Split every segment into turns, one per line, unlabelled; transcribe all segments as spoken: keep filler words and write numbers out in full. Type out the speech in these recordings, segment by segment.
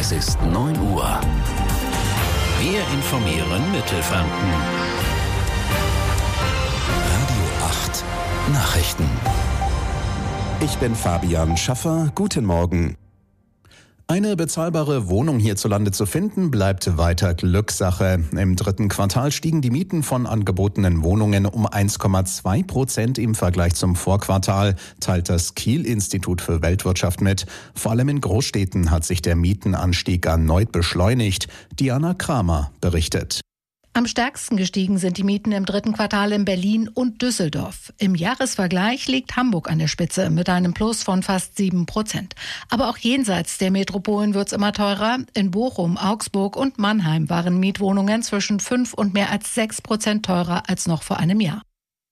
Es ist neun Uhr. Wir informieren Mittelfranken. Radio acht Nachrichten.
Ich bin Fabian Schaffer. Guten Morgen. Eine bezahlbare Wohnung hierzulande zu finden, bleibt weiter Glückssache. Im dritten Quartal stiegen die Mieten von angebotenen Wohnungen um eins Komma zwei Prozent im Vergleich zum Vorquartal, teilt das Kiel-Institut für Weltwirtschaft mit. Vor allem in Großstädten hat sich der Mietenanstieg erneut beschleunigt. Diana Kramer berichtet.
Am stärksten gestiegen sind die Mieten im dritten Quartal in Berlin und Düsseldorf. Im Jahresvergleich liegt Hamburg an der Spitze mit einem Plus von fast sieben Prozent. Aber auch jenseits der Metropolen wird's immer teurer. In Bochum, Augsburg und Mannheim waren Mietwohnungen zwischen fünf und mehr als sechs Prozent teurer als noch vor einem Jahr.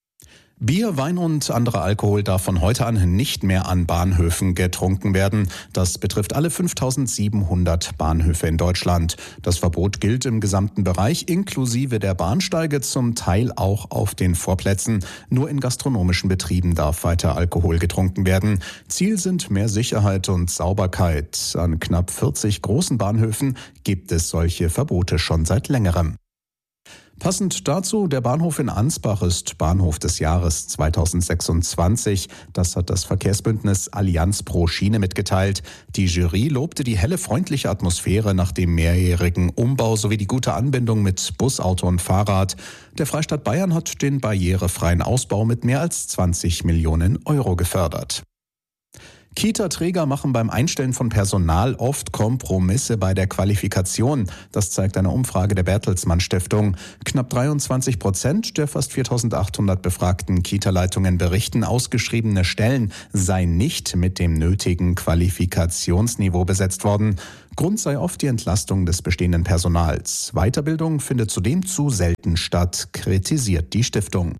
Bier, Wein und anderer Alkohol darf von heute an nicht mehr an Bahnhöfen getrunken werden. Das betrifft alle fünftausendsiebenhundert Bahnhöfe in Deutschland. Das Verbot gilt im gesamten Bereich, inklusive der Bahnsteige, zum Teil auch auf den Vorplätzen. Nur in gastronomischen Betrieben darf weiter Alkohol getrunken werden. Ziel sind mehr Sicherheit und Sauberkeit. An knapp vierzig großen Bahnhöfen gibt es solche Verbote schon seit längerem. Passend dazu, der Bahnhof in Ansbach ist Bahnhof des Jahres zweitausendsechsundzwanzig. Das hat das Verkehrsbündnis Allianz pro Schiene mitgeteilt. Die Jury lobte die helle, freundliche Atmosphäre nach dem mehrjährigen Umbau sowie die gute Anbindung mit Bus, Auto und Fahrrad. Der Freistaat Bayern hat den barrierefreien Ausbau mit mehr als zwanzig Millionen Euro gefördert. Kita-Träger machen beim Einstellen von Personal oft Kompromisse bei der Qualifikation. Das zeigt eine Umfrage der Bertelsmann Stiftung. Knapp dreiundzwanzig Prozent der fast viertausendachthundert befragten Kita-Leitungen berichten, ausgeschriebene Stellen seien nicht mit dem nötigen Qualifikationsniveau besetzt worden. Grund sei oft die Entlastung des bestehenden Personals. Weiterbildung findet zudem zu selten statt, kritisiert die Stiftung.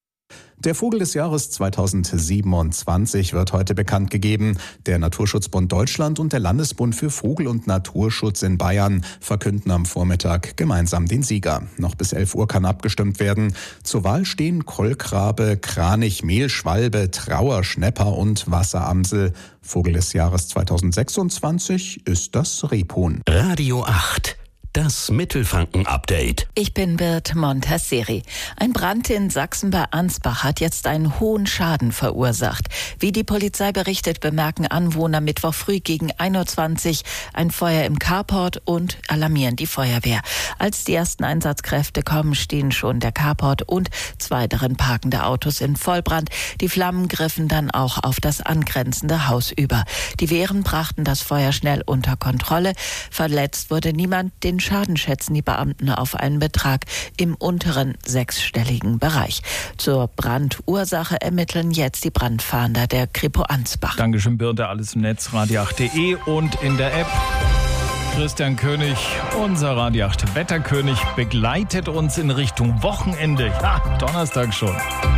Der Vogel des Jahres zweitausendsiebenundzwanzig wird heute bekannt gegeben. Der Naturschutzbund Deutschland und der Landesbund für Vogel- und Naturschutz in Bayern verkünden am Vormittag gemeinsam den Sieger. Noch bis elf Uhr kann abgestimmt werden. Zur Wahl stehen Kolkrabe, Kranich, Mehlschwalbe, Trauer, Schnepper und Wasseramsel. Vogel des Jahres zweitausendsechsundzwanzig ist das Rebhuhn.
Radio acht. Das Mittelfranken-Update.
Ich bin Bird Montasseri. Ein Brand in Sachsen bei Ansbach hat jetzt einen hohen Schaden verursacht. Wie die Polizei berichtet, bemerken Anwohner Mittwoch früh gegen ein Uhr zwanzig ein Feuer im Carport und alarmieren die Feuerwehr. Als die ersten Einsatzkräfte kommen, stehen schon der Carport und zwei darin parkende Autos in Vollbrand. Die Flammen griffen dann auch auf das angrenzende Haus über. Die Wehren brachten das Feuer schnell unter Kontrolle. Verletzt wurde niemand. Den Schaden schätzen die Beamten auf einen Betrag im unteren sechsstelligen Bereich. Zur Brandursache ermitteln jetzt die Brandfahnder der Kripo Ansbach.
Dankeschön, Birte. Alles im Netz, radio acht punkt de und in der App. Christian König, unser Radio acht Wetterkönig, begleitet uns in Richtung Wochenende. Ja, Donnerstag schon.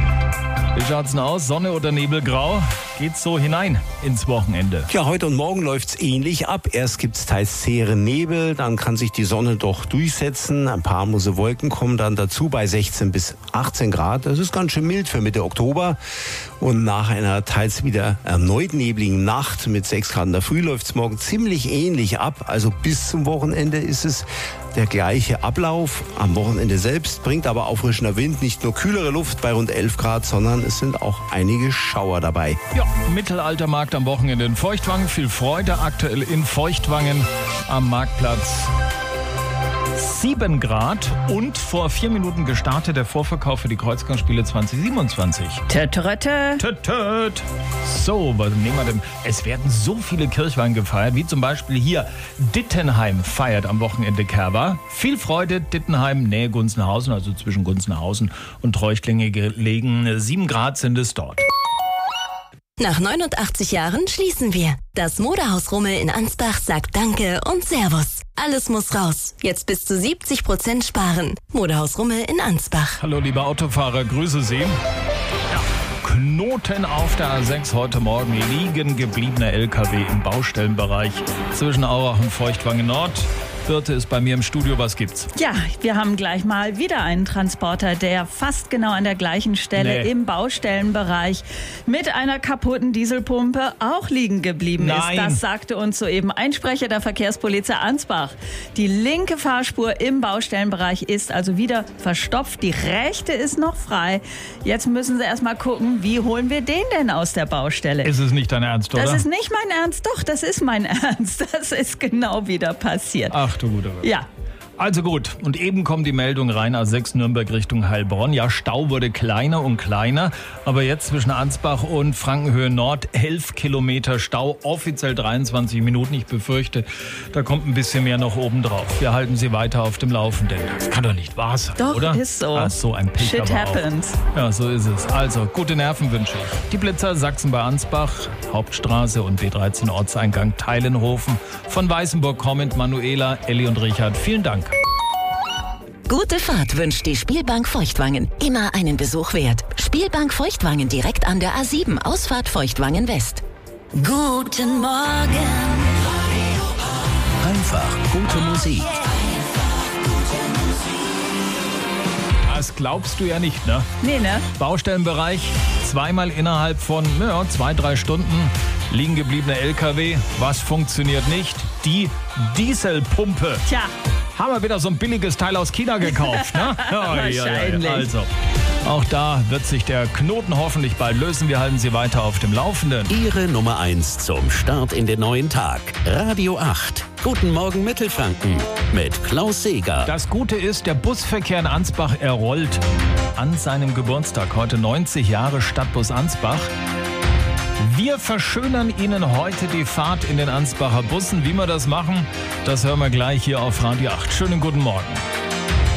Wie schaut's denn aus? Sonne oder Nebelgrau? Geht's so hinein ins Wochenende?
Ja, heute und morgen läuft's ähnlich ab. Erst gibt's teils zähere Nebel, dann kann sich die Sonne doch durchsetzen. Ein paar harmlose Wolken kommen dann dazu bei sechzehn bis achtzehn Grad. Das ist ganz schön mild für Mitte Oktober. Und nach einer teils wieder erneut nebligen Nacht mit sechs Grad in der Früh läuft's morgen ziemlich ähnlich ab. Also bis zum Wochenende ist es der gleiche Ablauf. Am Wochenende selbst bringt aber auffrischender Wind nicht nur kühlere Luft bei rund elf Grad, sondern es sind auch einige Schauer dabei.
Ja, Mittelaltermarkt am Wochenende in Feuchtwangen. Viel Freude aktuell in Feuchtwangen am Marktplatz. sieben Grad und vor vier Minuten gestartet der Vorverkauf für die Kreuzgangsspiele zwanzig siebenundzwanzig.
Tötötötö.
Tötöt. So, was nehmen wir denn? Es werden so viele Kirchweih gefeiert, wie zum Beispiel hier Dittenheim feiert am Wochenende Kerber. Viel Freude, Dittenheim, Nähe Gunzenhausen, also zwischen Gunzenhausen und Treuchtlinge gelegen. sieben Grad sind es dort.
Nach neunundachtzig Jahren schließen wir. Das Modehaus Rummel in Ansbach sagt Danke und Servus. Alles muss raus. Jetzt bis zu siebzig Prozent sparen. Modehaus Rummel in Ansbach.
Hallo liebe Autofahrer, grüße Sie. Ja. Knoten auf der A sechs heute Morgen, liegen gebliebener L K W im Baustellenbereich zwischen Aurach und Feuchtwangen Nord. Birte ist bei mir im Studio. Was gibt's?
Ja, wir haben gleich mal wieder einen Transporter, der fast genau an der gleichen Stelle
Nee.
im Baustellenbereich mit einer kaputten Dieselpumpe auch liegen geblieben
Nein.
ist. Das sagte uns soeben ein Sprecher der Verkehrspolizei Ansbach. Die linke Fahrspur im Baustellenbereich ist also wieder verstopft. Die rechte ist noch frei. Jetzt müssen sie erst mal gucken, wie holen wir den denn aus der Baustelle?
Ist es nicht dein Ernst, oder?
Das ist nicht mein Ernst. Doch, das ist mein Ernst. Das ist genau wieder passiert.
Ach du guter Gott.
Ja.
Also gut, und eben kommt die Meldung rein, A sechs Nürnberg Richtung Heilbronn. Ja, Stau wurde kleiner und kleiner, aber jetzt zwischen Ansbach und Frankenhöhe Nord elf Kilometer Stau, offiziell dreiundzwanzig Minuten. Ich befürchte, da kommt ein bisschen mehr noch oben drauf. Wir halten Sie weiter auf dem Laufenden. Das kann doch nicht wahr sein,
Doch,
oder?
ist so.
Ach, so ein Pick
Shit
aber auch.
happens.
Ja, so ist es. Also, gute Nerven wünsche ich. Die Blitzer Sachsen bei Ansbach, Hauptstraße und B dreizehn Ortseingang Teilenhofen. Von Weißenburg kommend Manuela, Elli und Richard. Vielen Dank.
Gute Fahrt wünscht die Spielbank Feuchtwangen. Immer einen Besuch wert. Spielbank Feuchtwangen direkt an der A sieben, Ausfahrt Feuchtwangen West. Guten Morgen.
Einfach gute Musik.
Das glaubst du ja nicht, ne?
Nee, ne?
Baustellenbereich, zweimal innerhalb von ja, zwei, drei Stunden liegen gebliebene L K W. Was funktioniert nicht? Die Dieselpumpe.
Tja.
Haben wir wieder so ein billiges Teil aus China gekauft, ne? Ja, ja, ja,
Wahrscheinlich.
also, auch da wird sich der Knoten hoffentlich bald lösen. Wir halten Sie weiter auf dem Laufenden.
Ihre Nummer eins zum Start in den neuen Tag. Radio acht. Guten Morgen Mittelfranken mit Klaus Seeger.
Das Gute ist, der Busverkehr in Ansbach, er rollt an seinem Geburtstag. Heute neunzig Jahre Stadtbus Ansbach. Wir verschönern Ihnen heute die Fahrt in den Ansbacher Bussen. Wie wir das machen, das hören wir gleich hier auf Radio acht. Schönen guten Morgen.